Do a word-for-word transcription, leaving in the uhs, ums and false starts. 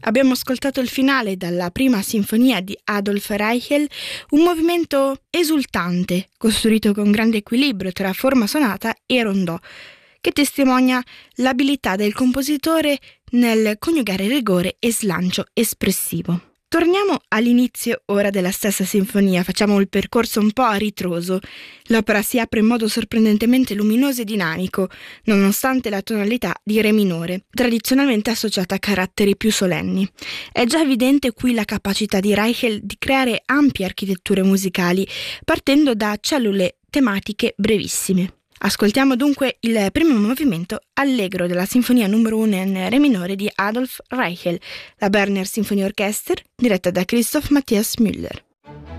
Abbiamo ascoltato il finale dalla prima sinfonia di Adolf Reichel, un movimento esultante, costruito con grande equilibrio tra forma sonata e rondò, che testimonia l'abilità del compositore nel coniugare rigore e slancio espressivo. Torniamo all'inizio ora della stessa sinfonia, facciamo il percorso un po' a ritroso. L'opera si apre in modo sorprendentemente luminoso e dinamico, nonostante la tonalità di Re minore, tradizionalmente associata a caratteri più solenni. È già evidente qui la capacità di Reichel di creare ampie architetture musicali, partendo da cellule tematiche brevissime. Ascoltiamo dunque il primo movimento allegro della sinfonia numero uno in Re minore di Adolf Reichel, la Berner Symphony Orchestra, diretta da Christoph Matthias Müller.